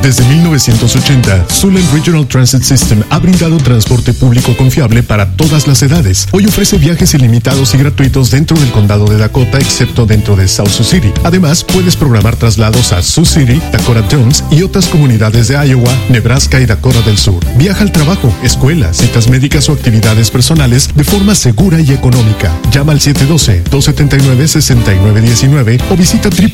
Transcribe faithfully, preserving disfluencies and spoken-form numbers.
Desde mil novecientos ochenta, Suland Regional Transit System ha brindado transporte público confiable para todas las edades. Hoy ofrece viajes ilimitados y gratuitos dentro del condado de Dakota, excepto dentro de South Sioux City. Además, puedes programar traslados a Sioux City, Dakota Jones y otras comunidades de Iowa, Nebraska y Dakota del Sur. Viaja al trabajo, escuela, citas médicas o actividades personales de forma segura y económica. Llama al siete uno dos, dos siete nueve, seis nueve uno nueve o visita w